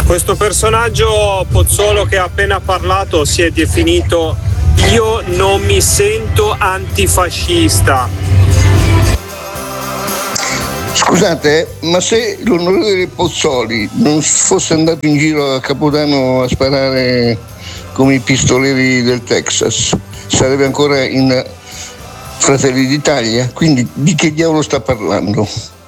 Questo personaggio Pozzolo che ha appena parlato si è definito "io non mi sento antifascista". Scusate, ma se l'onorevole Pozzoli non fosse andato in giro a Capodanno a sparare come i pistoleri del Texas, sarebbe ancora in Fratelli d'Italia? Quindi di che diavolo sta parlando?